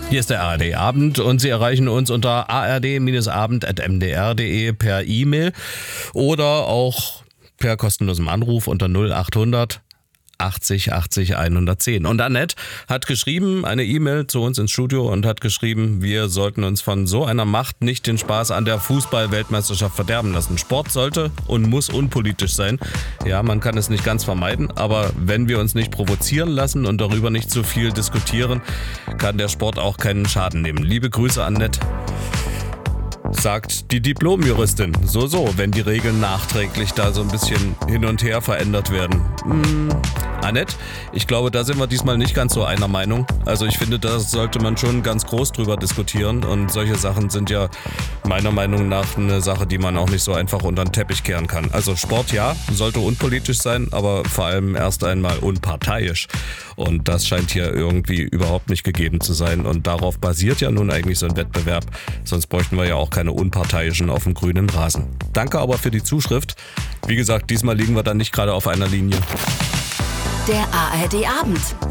Hier ist der ARD-Abend und Sie erreichen uns unter ard-abend@mdr.de per E-Mail oder auch per kostenlosem Anruf unter 0800 80 80 110. Und Annette hat geschrieben, eine E-Mail zu uns ins Studio und hat geschrieben, wir sollten uns von so einer Macht nicht den Spaß an der Fußball-Weltmeisterschaft verderben lassen. Sport sollte und muss unpolitisch sein. Ja, man kann es nicht ganz vermeiden, aber wenn wir uns nicht provozieren lassen und darüber nicht so viel diskutieren, kann der Sport auch keinen Schaden nehmen. Liebe Grüße, Annette. Sagt die Diplomjuristin. So, wenn die Regeln nachträglich da so ein bisschen hin und her verändert werden. Annette, ich glaube, da sind wir diesmal nicht ganz so einer Meinung. Also ich finde, da sollte man schon ganz groß drüber diskutieren und solche Sachen sind ja meiner Meinung nach eine Sache, die man auch nicht so einfach unter den Teppich kehren kann. Also Sport ja, sollte unpolitisch sein, aber vor allem erst einmal unparteiisch. Und das scheint hier irgendwie überhaupt nicht gegeben zu sein und darauf basiert ja nun eigentlich so ein Wettbewerb. Sonst bräuchten wir ja auch keine Unparteiischen auf dem grünen Rasen. Danke aber für die Zuschrift. Wie gesagt, diesmal liegen wir dann nicht gerade auf einer Linie. Der ARD-Abend.